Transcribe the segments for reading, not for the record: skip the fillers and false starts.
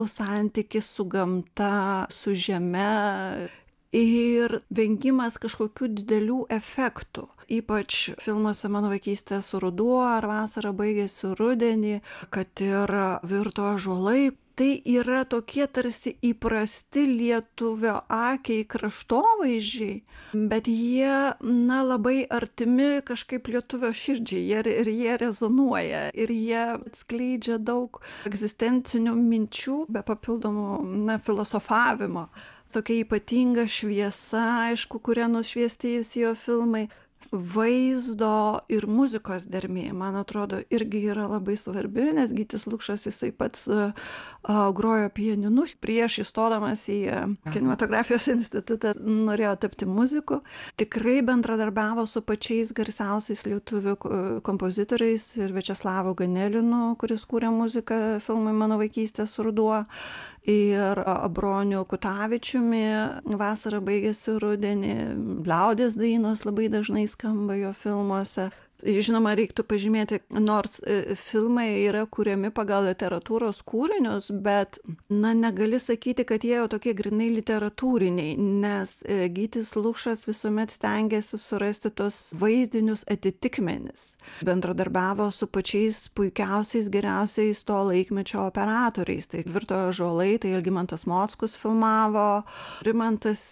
santykis su gamta, su žeme ir vengimas kažkokių didelių efektų. Ypač filmuose Mano vaikystės ruduo ar Vasara baigėsi rudenį, kad ir Virto ąžuolai. Tai yra tokie tarsi įprasti lietuvio akiai kraštovaizdžiai, bet jie, labai artimi kažkaip lietuvio širdžiai ir jie rezonuoja ir jie atskleidžia daug egzistencinių minčių be papildomų, filosofavimo. Tokia ypatinga šviesa, aišku, kuria nušviesti jo filmai. Vaizdo ir muzikos dermė, man atrodo, irgi yra labai svarbi, nes Gytis Lukšas jisai pats grojo pianinu. Prieš įstodamas į kinematografijos institutą norėjo tapti muziku. Tikrai bendradarbiavo su pačiais garsiausiais lietuvių kompozitoriais ir Viačeslavu Ganelinu, kuris kūrė muziką filmui Mano vaikystės ruduo, ir Broniu Kutavičiumi, Vasara baigėsi rudenį, liaudies dainos labai dažnai skamba jo filmuose. Žinoma, reiktų pažymėti, nors filmai yra kuriami pagal literatūros kūrinius, bet, negali sakyti, kad jie jau tokie grynai literatūriniai, nes Gytis Lukšas visuomet stengiasi surasti tos vaizdinius atitikmenis. Bendradarbiavo su pačiais puikiausiais, geriausiais to laikmečio operatoriais. Tai Virto ąžuolai, tai Algimantas Mockus filmavo, Rimantas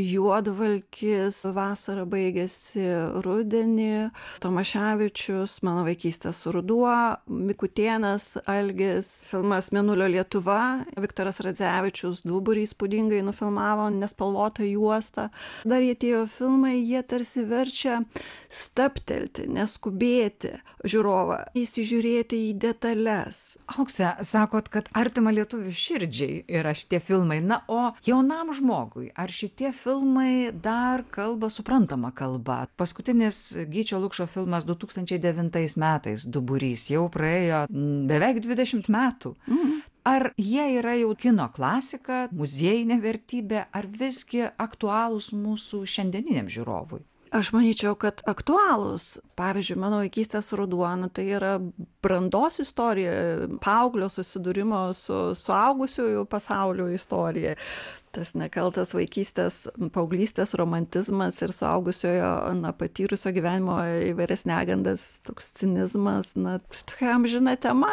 Juodvalkis, Vasara baigėsi rudenį, Tomaševičius, Mano vaikystės ruduo, Mikutėnas, Algis, filmas Mėnulio Lietuva, Viktoras Radzevičius Duburį įspūdingai nufilmavo nespalvotą juostą. Dar jie tie filmai, jie tarsi verčia stabtelti, neskubėti žiūrovą, įsižiūrėti į detalės. Aukse, sakot, kad artima lietuvių širdžiai yra šitie filmai. Na, o jaunam žmogui, ar šitie filmai dar kalba suprantama kalba? Paskutinis Gyčio Lukšo filmas 2009 metais, Duburys, jau praėjo beveik 20 metų. Ar jie yra jau kino klasika, muziejinė vertybė, ar visgi aktualūs mūsų šiandieniniam žiūrovui? Aš manyčiau, kad aktualūs. Pavyzdžiui, Mano vaikystės ruduo, tai yra brandos istorija, paauglio susidūrimo su suaugusiųjų pasaulio istorija. Tas nekaltas vaikystės, paauglystės romantizmas ir suaugusiojo, patyrusio gyvenimo įvairias negandas, toks cinizmas, tokia amžina tema.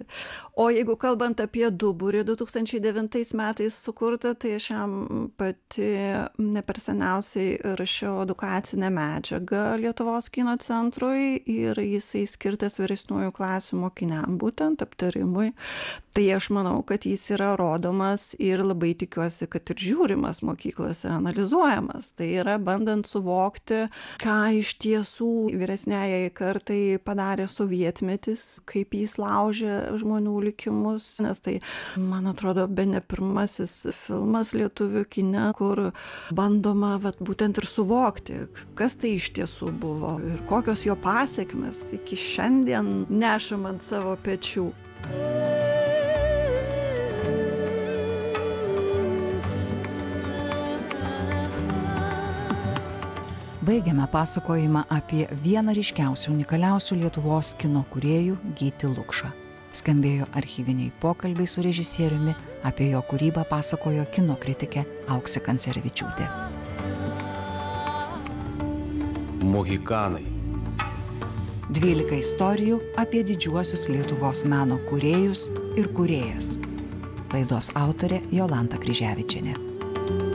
O jeigu kalbant apie Duburį 2009 metais sukurtą, tai aš jam pati ne per seniausiai rašiau edukacinę medžiagą Lietuvos kino centrui ir jisai skirtas vyresniųjų klasių mokiniam, būtent aptarimui. Tai aš manau, kad jis yra rodomas ir labai tikiuosi, kad ir žiūrimas mokyklose, analizuojamas. Tai yra bandant suvokti, ką iš tiesų vyresniajai kartai padarė sovietmetis, kaip jis laužė žmonių likimus, nes tai, man atrodo, bene pirmasis filmas lietuvių kine, kur bandoma būtent ir suvokti, kas tai iš tiesų buvo ir kokios jo pasekmės iki šiandien nešam ant savo pečių. Baigiame pasakojimą apie vieną ryškiausių, unikaliausių Lietuvos kino kūrėjų Gytį Lukšą. Skambėjo archyviniai pokalbiai su režisieriumi, apie jo kūrybą pasakojo kino kritikė Auksė Kancerevičiūtė. Mohikanai. 12 istorijų apie didžiuosius Lietuvos meno kūrėjus ir kūrėjas. Laidos autorė Jolanta Kryževičienė.